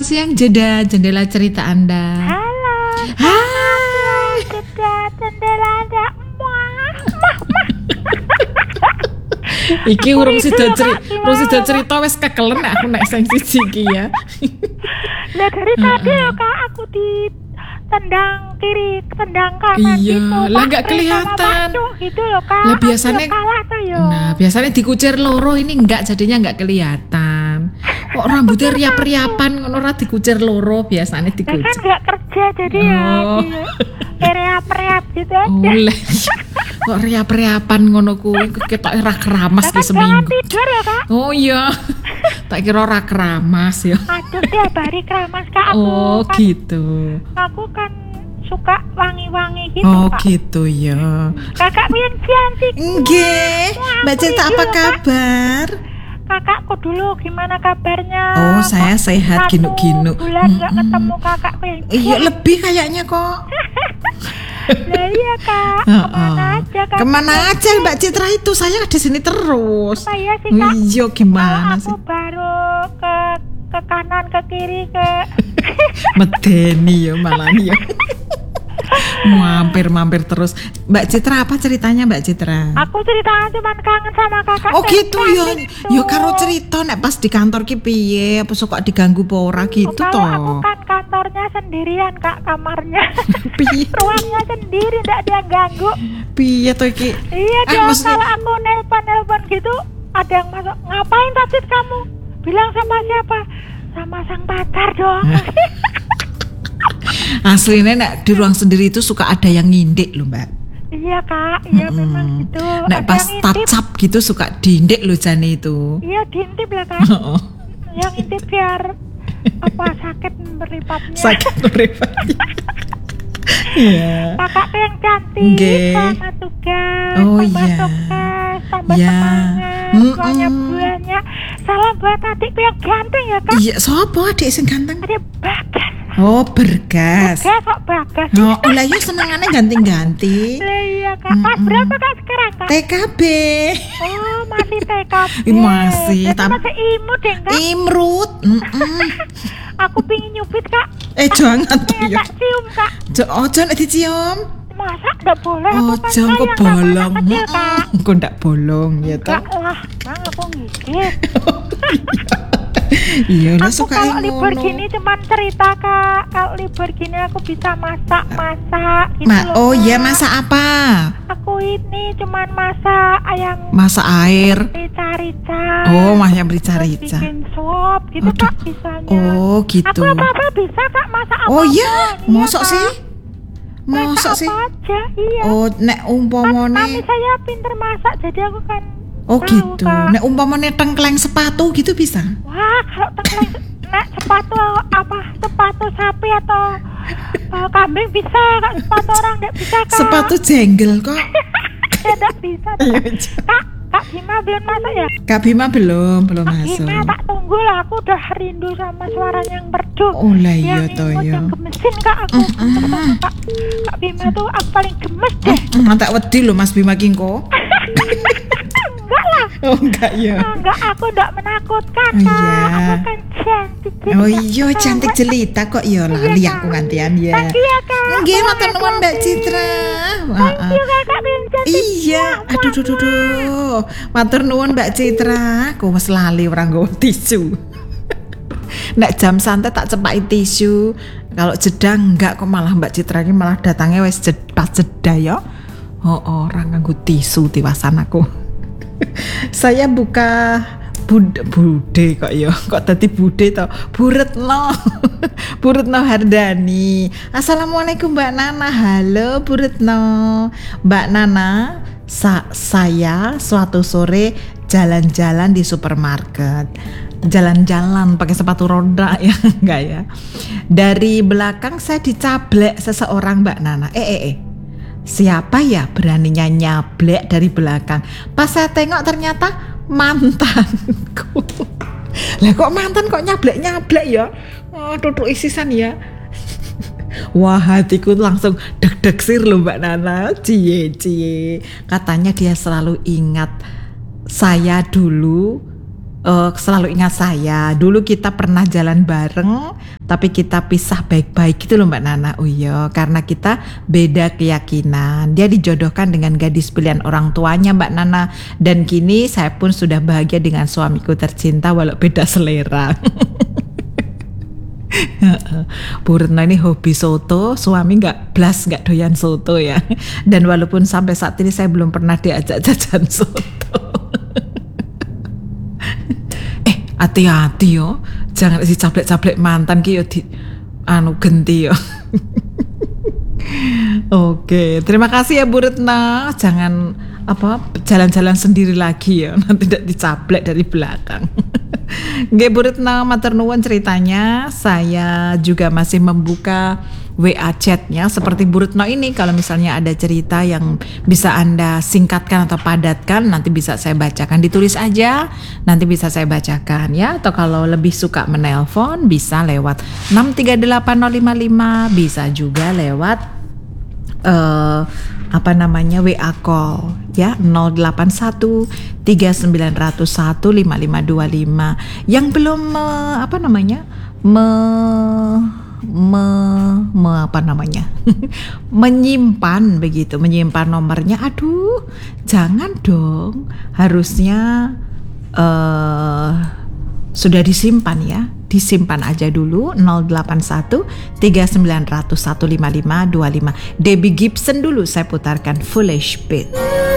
siang jendela cerita Anda. Halo. Hai. Jendela Anda. Iki urung sida cerita wis kekelen aku nek sing siji iki ya. Lah dari tadi ya Kak aku ditendang kiri, tendang kanan Iya, gitu. lah nggak kelihatan. Gitu loh Kak. Lah biasanya kalah tuh yo. Nah, biasanya dikucir loro ini enggak jadinya enggak kelihatan. Kok rambutnya riap-riapan ngono ora dikucir loro biasanya Lah kan dikucir. nggak kerja jadi ya reap-reap gitu aja. Oleh. Kok riap-riapan ngono kuwi ketok ora keramas ki Jangan seminggu. tidur ya Kak. Oh iya. Tak kira ora keramas ya. Aduh tiap hari keramas Kak aku. Oh, kan, gitu. Aku kan suka wangi-wangi gitu Oh, Kak. gitu ya. Kakak yang cantik. Nggih. Mbak Cita apa kabar? Kakakku dulu gimana kabarnya? Oh, saya sehat ginuk-ginuk. Bulan nggak ketemu kakakku yang Iya, lebih kayaknya kok. Lah iya Kak, kemana aja Kak? Kemana aja Mbak Citra itu? Saya di sini terus. Apa ya sih Kak? Iya, gimana Aku sih? baru ke kanan ke kiri ke Medeni ya malah ya. Mampir terus. Mbak Citra apa ceritanya Mbak Citra? Aku ceritanya cuma kangen sama kakak. Oh gitu ya. Gitu. Ya karo cerita nek pas di kantor ki piye? Apa suka diganggu apa ora gitu Kalau aku toh? kan kantornya sendirian Kak, kamarnya. Piye? Ruangnya sendiri, enggak dia ganggu. Piye to iki? Iya dong, maksudnya- kalau aku nelpon gitu ada yang masuk, ngapain tadi kamu? Bilang sama siapa? Sama sang pacar dong. Aslinya nek di ruang sendiri itu suka ada yang ngindek loh Mbak. Iya Kak, iya memang gitu. Nek Ada pas yang touch up gitu suka diindek loh jane itu. Iya diintip lah Kak. Yang intip biar apa sakit berlipatnya. Sakit berifat. Iya. Kakak yang cantik, Nggih. sama tugas, Oh, tambah iya. sukses, tambah Ya. semangat, banyak. Salam buat adikku yang ganteng ya Kak. Iya, sapa adik sing ganteng? Adik Bagas. Oh, Bergas. Bagas kok Bagas. Oh, lah ya senengane ganti-ganti. Lah iya Kak. Kelas berapa Kak sekarang Kak? TKB. Oh masih TKB. Masih, Jadi masih imut deh Kak. Imrut. Aku pingin nyupit Kak. Jangan tuh Pengen ya. tak cium Kak. Ojo nek dicium. Masa nggak boleh? Aku kan Ojo kok sayang sama bolong. anak kecil Kak. Kok ndak bolong ya toh? Enggak lah, Bang aku ngikir. Iya, lah Aku suka kalau libur ngono. gini cuman cerita Kak. Kalau libur gini aku bisa masak gitu loh. Oh Kak. iya, masak apa? Aku ini cuman masak ayam Masak air. rica-rica. Oh, yang Terus rica-rica. bikin sop gitu Aduh. Kak bisanya. Oh, gitu. Aku apa-apa bisa Kak masak apa. Oh iya, mosok Kak. sih? Masak Mosok sih? apa aja, iya. Oh, nek Kan mami umpamane saya pinter masak jadi aku kan Oh tahu, gitu. Kak. Nek umpamane tengkleng sepatu gitu bisa? Wah, kalau tengkleng nek sepatu apa? Sepatu sapi atau kambing bisa, Kak. Sepatu orang enggak bisa, Kak. Sepatu jenggel kok. Ya enggak bisa. Iya, Kak Bima belum masuk ya? Kak Bima belum Kak masuk. Bima tak tunggu lah, aku udah rindu sama suaranya yang merdu. Oh lah iya yang toh imut, ya. yang gemesin Kak aku. Kak Bima tuh aku paling gemes deh. Tak wedi lho Mas Bima Kingko. Enggak lah. Oh enggak ya. Enggak, aku enggak menakutkan Oh, Kak. iya. Aku kan cantik. Oh iya cantik jelita kok ya lali Iya, aku Kak. gantian ya. Thank you ya Kak. Nggih matur nuwun Mbak Citra. Thank you Kakak yang cantik. Iya, aduh duh. Matur nuwun Mbak Citra. Aku wis lali ora nggawa tisu. Nek jam santai tak cepaki tisu. Kalau jeda enggak kok malah Mbak Citra ini malah datangnya wis pas jeda ya. Oh, orang nganggo tisu tiwasan aku. Saya buka bude kok ya. Kok tadi bude to? Buretno. Buretno Hardani. Assalamualaikum Mbak Nana. Halo Buretno. Mbak Nana, saya suatu sore jalan-jalan di supermarket. Jalan-jalan pakai sepatu roda ya enggak ya. Dari belakang saya dicablek seseorang Mbak Nana. Siapa ya beraninya nyablek dari belakang? Pas saya tengok ternyata mantanku. Lah kok mantan kok nyablek ya? Oh, tutuk isisan ya. Wah, hatiku langsung deg-deg sir loh Mbak Nana. Cie. Katanya dia selalu ingat saya dulu selalu ingat saya. Dulu kita pernah jalan bareng, tapi kita pisah baik-baik gitu loh Mbak Nana. Oh iya, karena kita beda keyakinan. Dia dijodohkan dengan gadis pilihan orang tuanya Mbak Nana. Dan kini saya pun sudah bahagia dengan suamiku tercinta walau beda selera. Bu Retno ini hobi soto, suami nggak doyan soto ya. Dan walaupun sampai saat ini saya belum pernah diajak jajan soto. Hati-hati yo, jangan dicaplek-caplek mantan ki yo di genti yo. Oke, terima kasih ya Bu Retno. Jangan jalan-jalan sendiri lagi ya, nanti tidak dicaplek dari belakang. Nggih Bu Retno, matur nuwun ceritanya. Saya juga masih membuka WA chatnya seperti Bu Retno ini. Kalau misalnya ada cerita yang bisa Anda singkatkan atau padatkan, nanti bisa saya bacakan. Ditulis aja, nanti bisa saya bacakan ya. Atau kalau lebih suka menelpon, bisa lewat 6380555, bisa juga lewat WA call ya 081 3901 5525. Yang belum menyimpan nomornya, aduh jangan dong, harusnya sudah disimpan ya, disimpan aja dulu 081 3901 5525. Debbie Gibson dulu saya putarkan Foolish Beat.